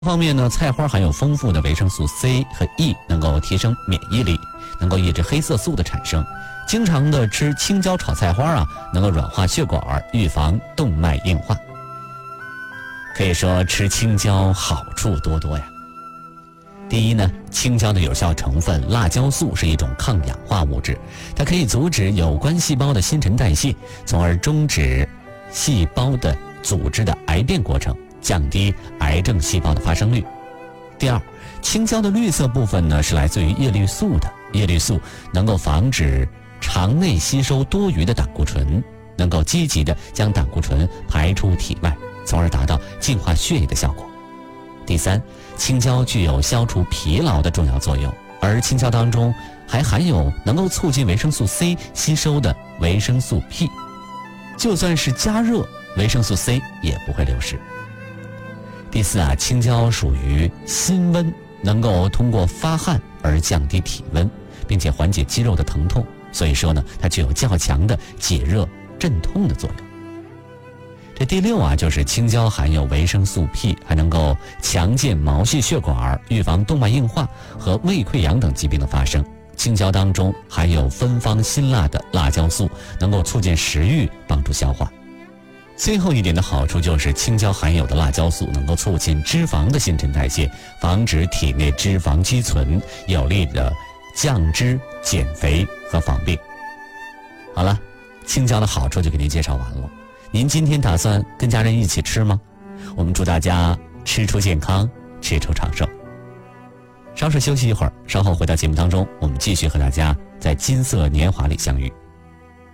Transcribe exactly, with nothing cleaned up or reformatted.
方面呢，菜花含有丰富的维生素 C 和 E， 能够提升免疫力，能够抑制黑色素的产生。经常的吃青椒炒菜花啊，能够软化血管，预防动脉硬化。可以说吃青椒好处多多呀。第一呢，青椒的有效成分辣椒素是一种抗氧化物质，它可以阻止有关细胞的新陈代谢，从而终止细胞的组织的癌变过程，降低癌症细胞的发生率。第二，青椒的绿色部分呢是来自于叶绿素的，叶绿素能够防止肠内吸收多余的胆固醇，能够积极的将胆固醇排出体外，从而达到净化血液的效果。第三，青椒具有消除疲劳的重要作用，而青椒当中还含有能够促进维生素 C 吸收的维生素 P， 就算是加热，维生素 C 也不会流失。第四啊，青椒属于辛温，能够通过发汗而降低体温，并且缓解肌肉的疼痛，所以说呢，它具有较强的解热镇痛的作用。这第六啊，就是青椒含有维生素 P， 还能够强健毛细血管，预防动脉硬化和胃溃疡等疾病的发生。青椒当中含有芬芳辛辣的辣椒素，能够促进食欲，帮助消化。最后一点的好处就是青椒含有的辣椒素能够促进脂肪的新陈代谢，防止体内脂肪积存，有利的降脂、减肥和防病。好了，青椒的好处就给您介绍完了。您今天打算跟家人一起吃吗？我们祝大家吃出健康，吃出长寿。稍事休息一会儿，稍后回到节目当中，我们继续和大家在金色年华里相遇。